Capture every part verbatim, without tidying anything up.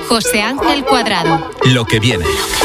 José Ángel Cuadrado. Lo que viene.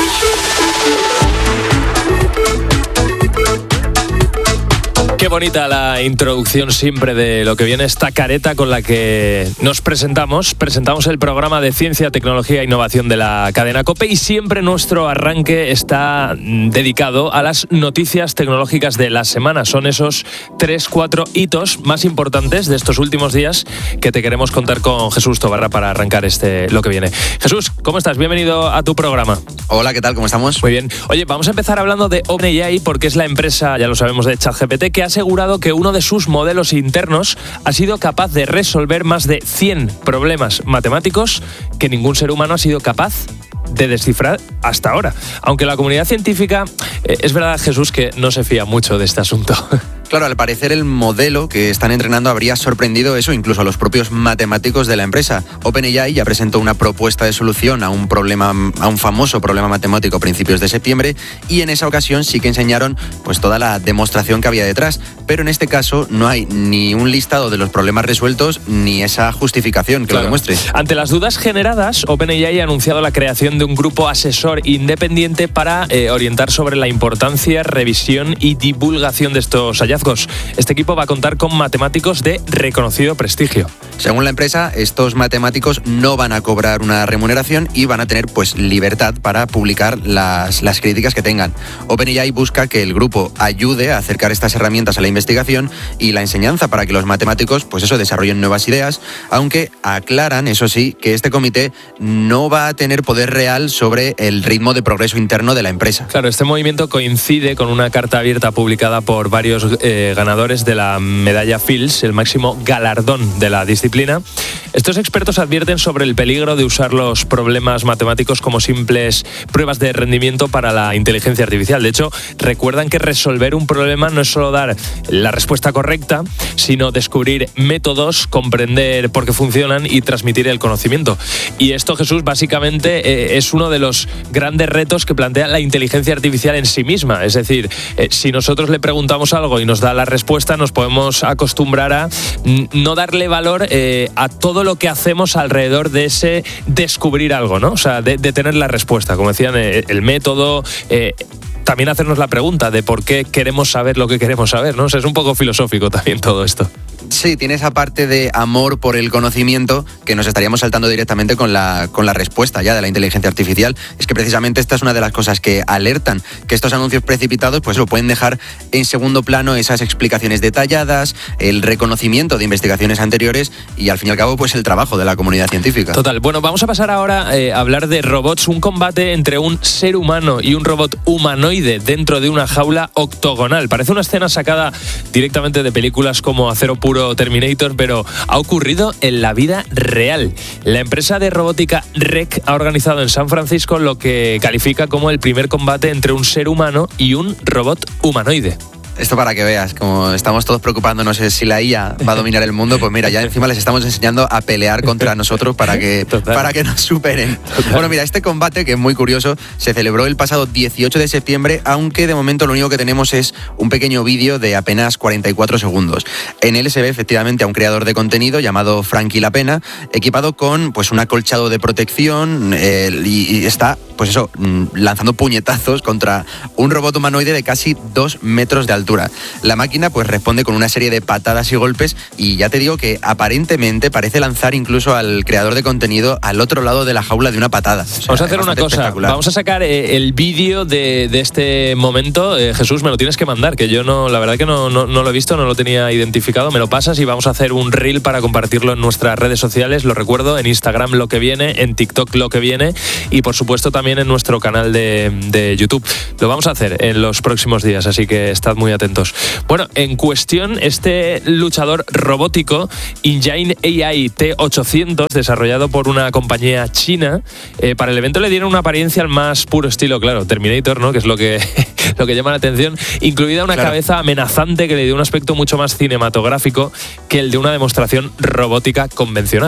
Qué bonita la introducción siempre de Lo que viene, esta careta con la que nos presentamos. Presentamos el programa de Ciencia, Tecnología e Innovación de la cadena COPE y siempre nuestro arranque está dedicado a las noticias tecnológicas de la semana. Son esos tres, cuatro hitos más importantes de estos últimos días que te queremos contar con Jesús Tobarra para arrancar este Lo que viene. Jesús, ¿cómo estás? Bienvenido a tu programa. Hola, ¿qué tal? ¿Cómo estamos? Muy bien. Oye, vamos a empezar hablando de OpenAI porque es la empresa, ya lo sabemos, de ChatGPT que ha asegurado que uno de sus modelos internos ha sido capaz de resolver más de cien problemas matemáticos que ningún ser humano ha sido capaz de descifrar hasta ahora. Aunque la comunidad científica, eh, es verdad, Jesús, que no se fía mucho de este asunto. Claro, al parecer el modelo que están entrenando habría sorprendido eso incluso a los propios matemáticos de la empresa. OpenAI ya presentó una propuesta de solución a un problema, a un famoso problema matemático a principios de septiembre y en esa ocasión sí que enseñaron pues toda la demostración que había detrás. Pero en este caso no hay ni un listado de los problemas resueltos ni esa justificación que claro. lo demuestre. Ante las dudas generadas, OpenAI ha anunciado la creación de un grupo asesor independiente para eh, orientar sobre la importancia, revisión y divulgación de estos hallazgos. Este equipo va a contar con matemáticos de reconocido prestigio. Según la empresa, estos matemáticos no van a cobrar una remuneración y van a tener pues libertad para publicar las, las críticas que tengan. OpenAI busca que el grupo ayude a acercar estas herramientas a la investigación y la enseñanza para que los matemáticos pues eso, desarrollen nuevas ideas, aunque aclaran, eso sí, que este comité no va a tener poder real sobre el ritmo de progreso interno de la empresa. Claro, este movimiento coincide con una carta abierta publicada por varios eh, ganadores de la medalla Fields, el máximo galardón de la disciplina. Estos expertos advierten sobre el peligro de usar los problemas matemáticos como simples pruebas de rendimiento para la inteligencia artificial. De hecho, recuerdan que resolver un problema no es solo dar la respuesta correcta, sino descubrir métodos, comprender por qué funcionan y transmitir el conocimiento. Y esto, Jesús, básicamente eh, es uno de los grandes retos que plantea la inteligencia artificial en sí misma. Es decir, eh, si nosotros le preguntamos algo y nos da la respuesta, nos podemos acostumbrar a no darle valor eh, a todo lo que hacemos alrededor de ese descubrir algo, ¿no? O sea, de, de tener la respuesta, como decían, eh, el método... Eh, también hacernos la pregunta de por qué queremos saber lo que queremos saber, ¿no? O sea, es un poco filosófico también todo esto. Sí, tiene esa parte de amor por el conocimiento que nos estaríamos saltando directamente con la, con la respuesta ya de la inteligencia artificial. Es que precisamente esta es una de las cosas que alertan, que estos anuncios precipitados pues lo pueden dejar en segundo plano esas explicaciones detalladas, el reconocimiento de investigaciones anteriores y al fin y al cabo pues el trabajo de la comunidad científica. Total. Bueno, vamos a pasar ahora eh, a hablar de robots, un combate entre un ser humano y un robot humanoide dentro de una jaula octogonal. Parece una escena sacada directamente de películas como Acero Puro, Terminator, pero ha ocurrido en la vida real. La empresa de robótica R E C ha organizado en San Francisco lo que califica como el primer combate entre un ser humano y un robot humanoide. Esto para que veas, como estamos todos preocupándonos si la I A va a dominar el mundo, pues mira, ya encima les estamos enseñando a pelear contra nosotros para que, para que nos superen. Total. Bueno, mira, este combate, que es muy curioso, se celebró el pasado dieciocho de septiembre, aunque de momento lo único que tenemos es un pequeño vídeo de apenas cuarenta y cuatro segundos. En él se ve efectivamente a un creador de contenido llamado Frankie La Pena, equipado con pues un acolchado de protección eh, y, y está, pues eso, lanzando puñetazos contra un robot humanoide de casi dos metros de altura. La máquina pues responde con una serie de patadas y golpes y ya te digo que aparentemente parece lanzar incluso al creador de contenido al otro lado de la jaula de una patada. O sea, vamos a hacer una cosa, vamos a sacar eh, el vídeo de, de este momento. Eh, Jesús, me lo tienes que mandar, que yo no, la verdad que no, no, no lo he visto, no lo tenía identificado. Me lo pasas y vamos a hacer un reel para compartirlo en nuestras redes sociales. Lo recuerdo, en Instagram Lo que viene, en TikTok Lo que viene y por supuesto también en nuestro canal de, de YouTube. Lo vamos a hacer en los próximos días, así que estad muy atentos. Bueno, en cuestión, este luchador robótico Engine A I T ochocientos, desarrollado por una compañía china, eh, para el evento le dieron una apariencia al más puro estilo, claro, Terminator, ¿no? Que es lo que, lo que llama la atención, incluida una claro. cabeza amenazante que le dio un aspecto mucho más cinematográfico que el de una demostración robótica convencional.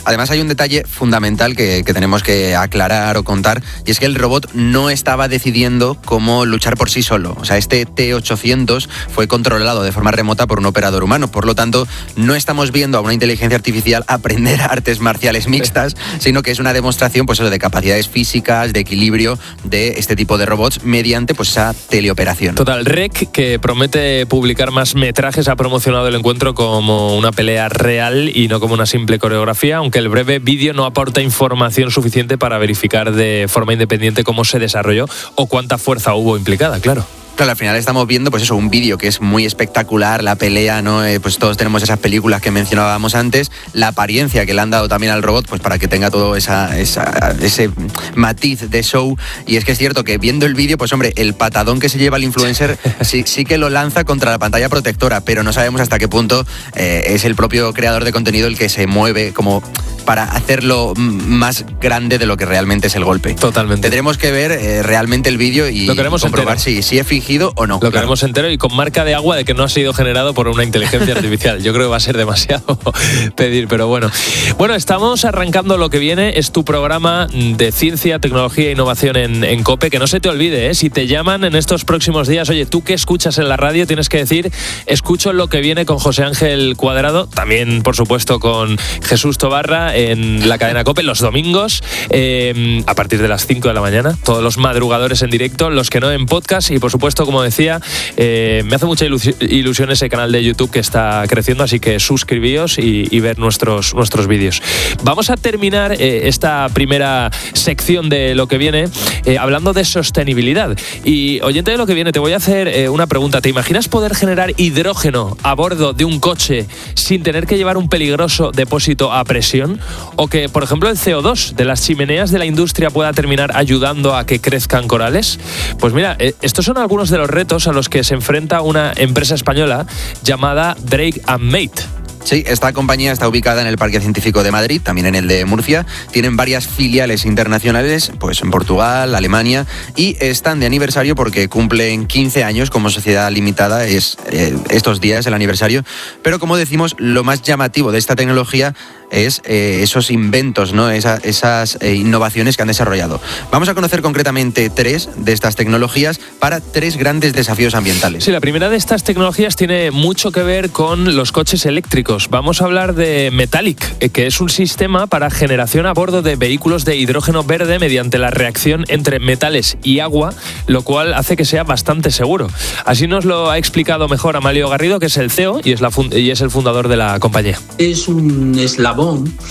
Además hay un detalle fundamental que, que tenemos que aclarar o contar, y es que el robot no estaba decidiendo cómo luchar por sí solo. O sea, este T ochocientos fue controlado de forma remota por un operador humano, por lo tanto no estamos viendo a una inteligencia artificial aprender artes marciales mixtas, sino que es una demostración pues, eso, de capacidades físicas, de equilibrio de este tipo de robots mediante pues, esa teleoperación. Total, Rec, que promete publicar más metrajes, ha promocionado el encuentro como una pelea real y no como una simple coreografía, aunque el breve vídeo no aporta información suficiente para verificar de forma independiente cómo se desarrolló o cuánta fuerza hubo implicada, claro. Claro, al final estamos viendo pues eso, un vídeo que es muy espectacular, la pelea, ¿no? Eh, pues todos tenemos esas películas que mencionábamos antes, la apariencia que le han dado también al robot, pues para que tenga todo esa, esa, ese matiz de show. Y es que es cierto que viendo el vídeo, pues hombre, el patadón que se lleva el influencer sí, sí que lo lanza contra la pantalla protectora, pero no sabemos hasta qué punto eh, es el propio creador de contenido el que se mueve como para hacerlo más grande de lo que realmente es el golpe. Totalmente. Tendremos que ver eh, realmente el vídeo y, y comprobar si, si es fingido o no. Lo claro. queremos entero y con marca de agua de que no ha sido generado por una inteligencia artificial. Yo creo que va a ser demasiado pedir, pero bueno. Bueno, estamos arrancando lo que viene. Es tu programa de ciencia, tecnología e innovación en, en COPE. Que no se te olvide, ¿eh? Si te llaman en estos próximos días, oye, ¿tú qué escuchas en la radio? Tienes que decir, escucho lo que viene con José Ángel Cuadrado. También, por supuesto, con Jesús Tobarra en la cadena COPE los domingos eh, a partir de las cinco de la mañana. Todos los madrugadores en directo, los que no en podcast y, por supuesto, como decía, eh, me hace mucha ilusión ese canal de YouTube que está creciendo, así que suscribíos y, y ver nuestros, nuestros vídeos. Vamos a terminar eh, esta primera sección de lo que viene eh, hablando de sostenibilidad. Y, oyente de lo que viene, te voy a hacer eh, una pregunta. ¿Te imaginas poder generar hidrógeno a bordo de un coche sin tener que llevar un peligroso depósito a presión? ¿O que, por ejemplo, el C O dos de las chimeneas de la industria pueda terminar ayudando a que crezcan corales? Pues mira, eh, estos son algunos de los retos a los que se enfrenta una empresa española llamada Drake and Mate. Sí, esta compañía está ubicada en el Parque Científico de Madrid, también en el de Murcia. Tienen varias filiales internacionales, pues en Portugal, Alemania, y están de aniversario porque cumplen quince años como sociedad limitada, es eh, estos días el aniversario. Pero como decimos, lo más llamativo de esta tecnología es eh, esos inventos, ¿no? Esa, esas eh, innovaciones que han desarrollado. Vamos a conocer concretamente tres de estas tecnologías para tres grandes desafíos ambientales. Sí, la primera de estas tecnologías tiene mucho que ver con los coches eléctricos. Vamos a hablar de Metallic, que es un sistema para generación a bordo de vehículos de hidrógeno verde mediante la reacción entre metales y agua, lo cual hace que sea bastante seguro. Así nos lo ha explicado mejor Amalio Garrido, que es el C E O y es, la fund- y es el fundador de la compañía. Es un eslabón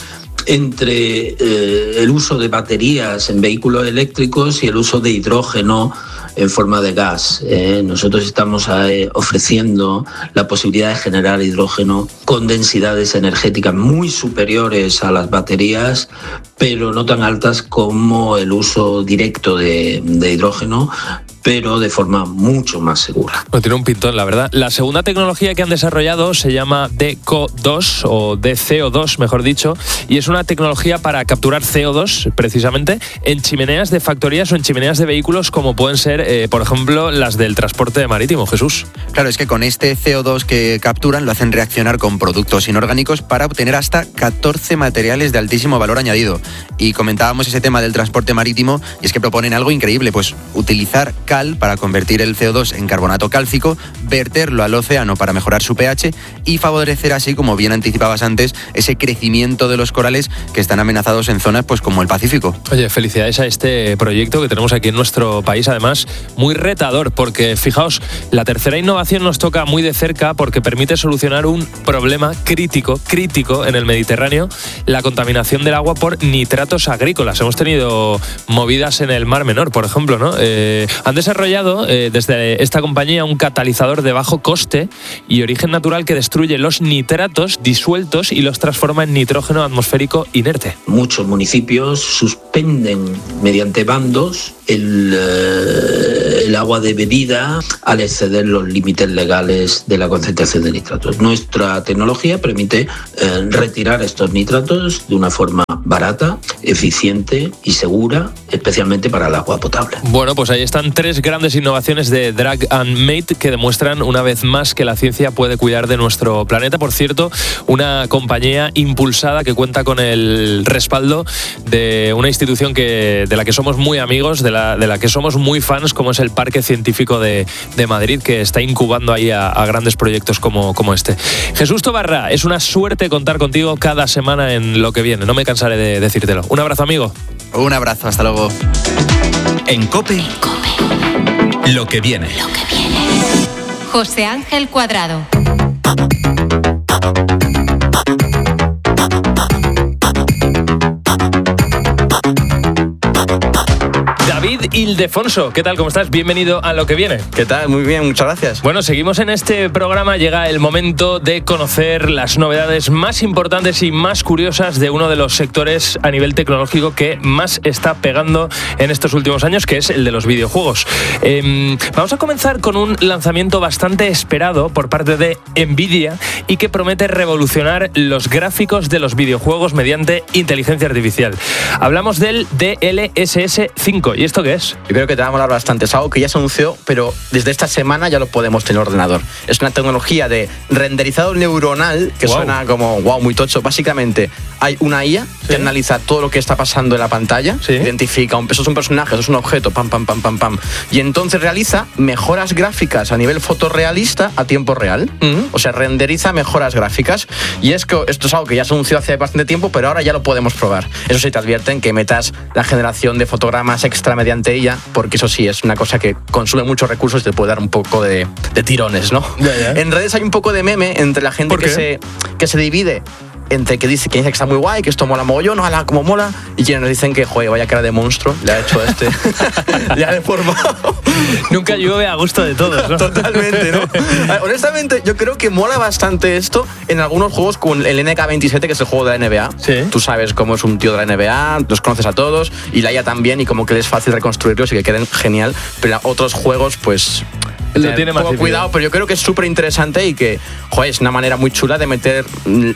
entre eh, el uso de baterías en vehículos eléctricos y el uso de hidrógeno en forma de gas. Eh, nosotros estamos eh, ofreciendo la posibilidad de generar hidrógeno con densidades energéticas muy superiores a las baterías, pero no tan altas como el uso directo de, de hidrógeno, pero de forma mucho más segura. No tiene un pintón, la verdad. La segunda tecnología que han desarrollado se llama D C O dos, o D C O dos, mejor dicho, y es una tecnología para capturar C O dos, precisamente, en chimeneas de factorías o en chimeneas de vehículos como pueden ser, eh, por ejemplo, las del transporte marítimo. Jesús. Claro, es que con este C O dos que capturan lo hacen reaccionar con productos inorgánicos para obtener hasta catorce materiales de altísimo valor añadido. Y comentábamos ese tema del transporte marítimo, y es que proponen algo increíble, pues utilizar cal para convertir el C O dos en carbonato cálcico, verterlo al océano para mejorar su pH y favorecer así, como bien anticipabas antes, ese crecimiento de los corales que están amenazados en zonas pues como el Pacífico. Oye, felicidades a este proyecto que tenemos aquí en nuestro país, además muy retador, porque fijaos, la tercera innovación nos toca muy de cerca porque permite solucionar un problema crítico, crítico en el Mediterráneo, la contaminación del agua por nitratos agrícolas. Hemos tenido movidas en el Mar Menor, por ejemplo, ¿no? Eh, han desarrollado eh, desde esta compañía un catalizador de bajo coste y origen natural que destruye los nitratos disueltos y los transforma en nitrógeno atmosférico inerte. Muchos municipios suspenden mediante bandos el, eh, el agua de bebida al exceder los límites legales de la concentración de nitratos. Nuestra tecnología permite eh, retirar estos nitratos de una forma barata, eficiente y segura, especialmente para el agua potable. Bueno, pues ahí están tres tres grandes innovaciones de Drag and Mate que demuestran una vez más que la ciencia puede cuidar de nuestro planeta. Por cierto, una compañía impulsada que cuenta con el respaldo de una institución que, de la que somos muy amigos, de la, de la que somos muy fans, como es el Parque Científico de, de Madrid, que está incubando ahí a, a grandes proyectos como, como este. Jesús Tobarra, es una suerte contar contigo cada semana en Lo que viene. No me cansaré de decírtelo. Un abrazo, amigo. Un abrazo, hasta luego. En COPE, en COPE. Lo que viene. Lo que viene. José Ángel Cuadrado. David Ildefonso, ¿qué tal? ¿Cómo estás? Bienvenido a Lo que viene. ¿Qué tal? Muy bien, muchas gracias. Bueno, seguimos en este programa. Llega el momento de conocer las novedades más importantes y más curiosas de uno de los sectores a nivel tecnológico que más está pegando en estos últimos años, que es el de los videojuegos. Eh, vamos a comenzar con un lanzamiento bastante esperado por parte de Nvidia y que promete revolucionar los gráficos de los videojuegos mediante inteligencia artificial. Hablamos del D L S S cinco. ¿Y esto qué es? Yo creo que te va a molar bastante. Es algo que ya se anunció, pero desde esta semana ya lo podemos tener en ordenador. Es una tecnología de renderizado neuronal que wow. suena como wow, muy tocho. Básicamente hay una I A sí. que analiza todo lo que está pasando en la pantalla, sí. identifica, un, eso es un personaje, eso es un objeto, pam, pam, pam, pam, pam. Y entonces realiza mejoras gráficas a nivel fotorrealista a tiempo real. Uh-huh. O sea, renderiza mejoras gráficas. Y es que esto es algo que ya se anunció hace bastante tiempo, pero ahora ya lo podemos probar. Eso sí, te advierten que metas la generación de fotogramas extra mediante ella, porque eso sí, es una cosa que consume muchos recursos y te puede dar un poco de, de tirones, ¿no? Ya, ya. En redes hay un poco de meme entre la gente que se, que se divide entre que dice, que dice que está muy guay, que esto mola mogollón, ojalá como mola, y quienes nos dicen que, joder, vaya cara de monstruo le ha hecho este, le ha deformado. Nunca llueve a gusto de todos, ¿no? Totalmente, ¿no? Honestamente, yo creo que mola bastante esto en algunos juegos como el N K veintisiete, que es el juego de la N B A. Sí. Tú sabes cómo es un tío de la N B A, los conoces a todos, y la I A también, y como que es fácil reconstruirlos y que queden genial, pero otros juegos, pues... Lo tiene más poco cuidado, pero yo creo que es súper interesante y que, joder, es una manera muy chula de meter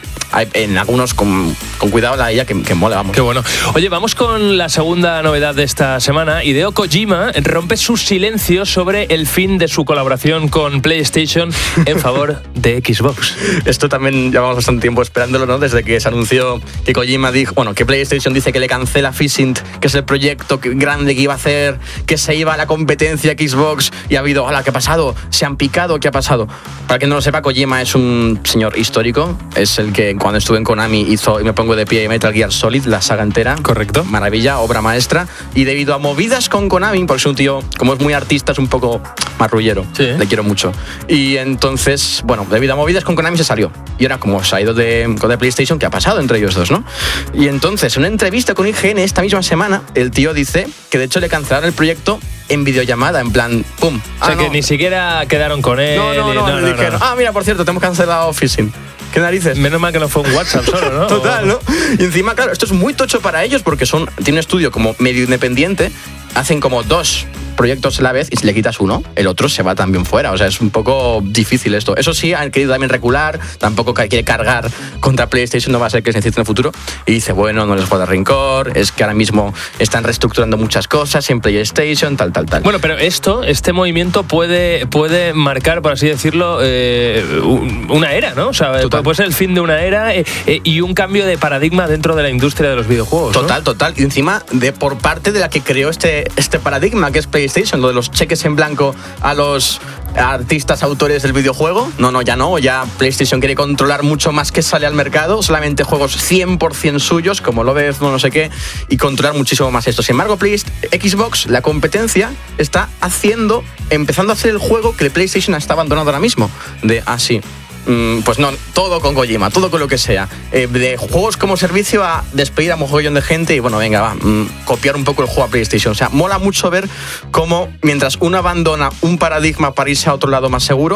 en algunos con, con cuidado la I A que, que mola, vamos. Qué bueno. Oye, vamos con la segunda novedad de esta semana. Hideo Kojima rompe su silencio sobre el fin de su colaboración con PlayStation en favor de Xbox. Esto también llevamos bastante tiempo esperándolo, ¿no? Desde que se anunció que Kojima dijo, bueno, que PlayStation dice que le cancela Phishing, que es el proyecto grande que iba a hacer, que se iba a la competencia Xbox, y ha habido, hola, ¿qué pasa? ¿Se han picado? ¿Qué ha pasado? Para quien no lo sepa, Kojima es un señor histórico. Es el que cuando estuve en Konami hizo, y me pongo de pie, Metal Gear Solid, la saga entera. Correcto. Maravilla, obra maestra. Y debido a movidas con Konami, porque es un tío, como es muy artista, es un poco marrullero. Sí. Le quiero mucho. Y entonces, bueno, debido a movidas con Konami se salió. Y ahora, como se ha ido de, con de PlayStation, ¿qué ha pasado entre ellos dos, no? Y entonces, en una entrevista con I G N esta misma semana, el tío dice que de hecho le cancelaron el proyecto en videollamada, en plan, pum. O sea, ah, que no. ni siquiera quedaron con él. No, no, no, no, no, dijeron, no. Ah, mira, por cierto, te hemos cancelado Phishing. ¿Qué narices? Menos mal que no fue un WhatsApp solo, ¿no? Total, ¿no? Y encima, claro, esto es muy tocho para ellos porque son, tiene un estudio como medio independiente, hacen como dos proyectos a la vez y si le quitas uno, el otro se va también fuera. O sea, es un poco difícil esto. Eso sí, han querido también recular, tampoco quiere cargar contra PlayStation, no va a ser que se necesite en el futuro. Y dice, bueno, no les puedo dar rencor, es que ahora mismo están reestructurando muchas cosas en PlayStation, tal, tal, tal. Bueno, pero esto, este movimiento puede, puede marcar, por así decirlo, eh, una era, ¿no? O sea, total. Puede ser el fin de una era eh, eh, y un cambio de paradigma dentro de la industria de los videojuegos, ¿no? Total, total. Y encima, de por parte de la que creó este, este paradigma, que es PlayStation, lo de los cheques en blanco a los artistas, autores del videojuego. No, no, ya no. Ya PlayStation quiere controlar mucho más que sale al mercado. Solamente juegos cien por ciento suyos, como lo ves, no, no sé qué, y controlar muchísimo más esto. Sin embargo, Play, Xbox, la competencia, está haciendo, empezando a hacer el juego que PlayStation está abandonando ahora mismo. De, ah, sí. Pues no, todo con Kojima, todo con lo que sea. Eh, de juegos como servicio a despedir a mogollón de gente y bueno, venga, va, mmm, copiar un poco el juego a PlayStation. O sea, mola mucho ver cómo mientras uno abandona un paradigma para irse a otro lado más seguro,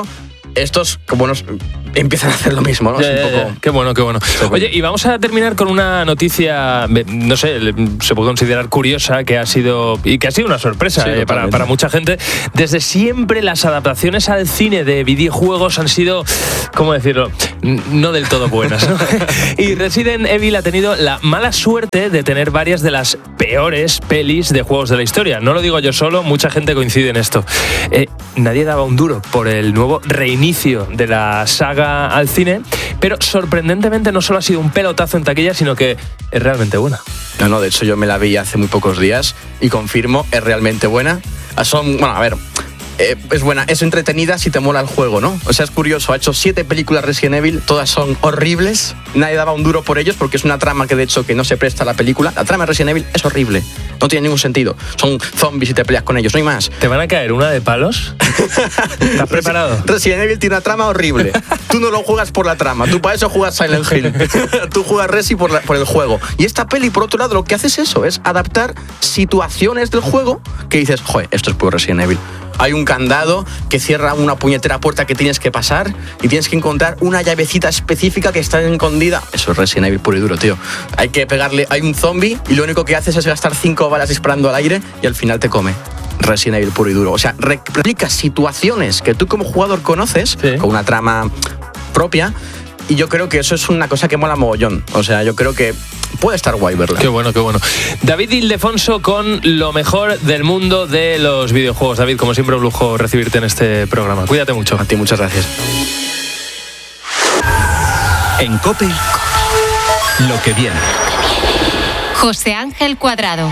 estos, como nos empiezan a hacer lo mismo, ¿no? Ya, es un ya, poco... ya. Qué bueno, qué bueno. Oye, y vamos a terminar con una noticia, no sé, se puede considerar curiosa, que ha sido y que ha sido una sorpresa Sí, eh, para, para mucha gente. Desde siempre las adaptaciones al cine de videojuegos han sido, ¿cómo decirlo?, no del todo buenas, ¿no? Y Resident Evil ha tenido la mala suerte de tener varias de las peores pelis de juegos de la historia. No lo digo yo solo, mucha gente coincide en esto. Eh, nadie daba un duro por el nuevo reinicio de la saga al cine, pero sorprendentemente no solo ha sido un pelotazo en taquilla, sino que es realmente buena. No, no, de hecho yo me la vi hace muy pocos días y confirmo, es realmente buena. Son, bueno, a ver... Eh, es buena, es entretenida si te mola el juego, ¿no? O sea, es curioso, ha hecho siete películas Resident Evil, todas son horribles, nadie daba un duro por ellos porque es una trama que de hecho que no se presta a la película. La trama de Resident Evil es horrible, no tiene ningún sentido. Son zombies y te peleas con ellos, no hay más. ¿Te van a caer una de palos? ¿Estás preparado? Resident Evil tiene una trama horrible. Tú no lo juegas por la trama, tú para eso juegas Silent Hill. Tú juegas Resi por, la, por el juego. Y esta peli, por otro lado, lo que hace es eso, es adaptar situaciones del juego que dices, joder, esto es puro Resident Evil. Hay un candado que cierra una puñetera puerta que tienes que pasar y tienes que encontrar una llavecita específica que está escondida. Eso es Resident Evil puro y duro, tío. Hay que pegarle, hay un zombie y lo único que haces es gastar cinco balas disparando al aire y al final te come. Resident Evil puro y duro. O sea, replica situaciones que tú como jugador conoces, sí, con una trama propia, y yo creo que eso es una cosa que mola mogollón. O sea, yo creo que puede estar guay verla. Qué bueno, qué bueno. David Ildefonso con lo mejor del mundo de los videojuegos. David, como siempre, un lujo recibirte en este programa. Cuídate mucho. A ti, muchas gracias. En COPE, lo que viene. José Ángel Cuadrado.